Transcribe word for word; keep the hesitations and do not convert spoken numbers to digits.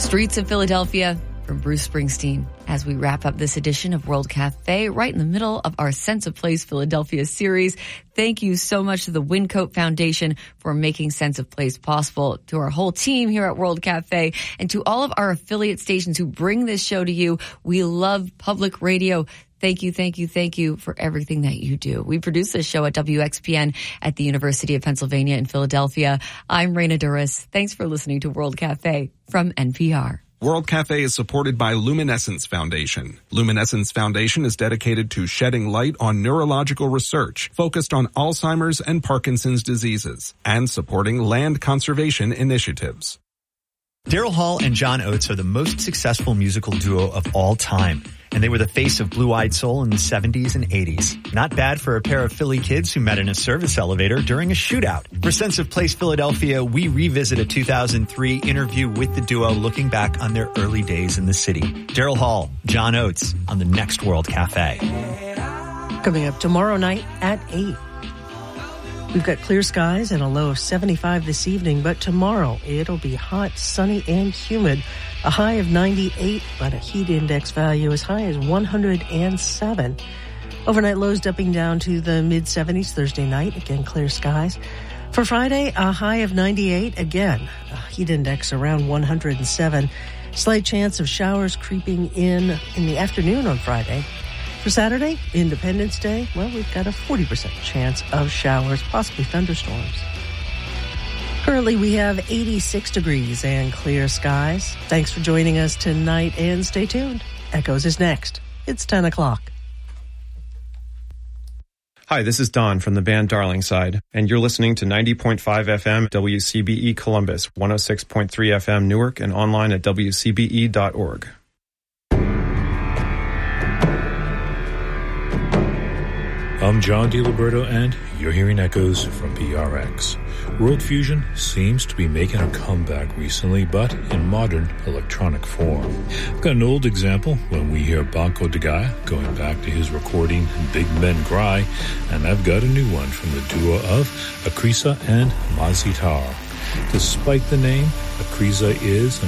Streets of Philadelphia from Bruce Springsteen. As we wrap up this edition of World Cafe, right in the middle of our Sense of Place Philadelphia series, thank you so much to the Wincoat Foundation for making Sense of Place possible, to our whole team here at World Cafe, and to all of our affiliate stations who bring this show to you. We love public radio. Thank you, thank you, thank you for everything that you do. We produce this show at W X P N at the University of Pennsylvania in Philadelphia. I'm Raina Duras. Thanks for listening to World Cafe from N P R. World Cafe is supported by Luminescence Foundation. Luminescence Foundation is dedicated to shedding light on neurological research focused on Alzheimer's and Parkinson's diseases and supporting land conservation initiatives. Daryl Hall and John Oates are the most successful musical duo of all time, and they were the face of Blue-Eyed Soul in the seventies and eighties. Not bad for a pair of Philly kids who met in a service elevator during a shootout. For Sense of Place Philadelphia, we revisit a two thousand three interview with the duo looking back on their early days in the city. Daryl Hall, John Oates on the next World Cafe. Coming up tomorrow night at eight. We've got clear skies and a low of seventy-five this evening, but tomorrow it'll be hot, sunny, and humid. A high of ninety-eight, but a heat index value as high as one hundred seven. Overnight lows dipping down to the mid-seventies Thursday night. Again, clear skies. For Friday, a high of ninety-eight. Again, a heat index around one hundred seven. Slight chance of showers creeping in in the afternoon on Friday. For Saturday, Independence Day, well, we've got a forty percent chance of showers, possibly thunderstorms. Currently, we have eighty-six degrees and clear skies. Thanks for joining us tonight, and stay tuned. Echoes is next. It's ten o'clock. Hi, this is Don from the band Darling Side, and you're listening to ninety point five F M W C B E Columbus, one oh six point three F M Newark, and online at W C B E dot org. I'm John DiLiberto, and you're hearing echoes from P R X. World Fusion seems to be making a comeback recently, but in modern electronic form. I've got an old example when we hear Banco de Gaia going back to his recording Big Men Cry, and I've got a new one from the duo of Akrisa and Mazitar. Despite the name, Akrisa is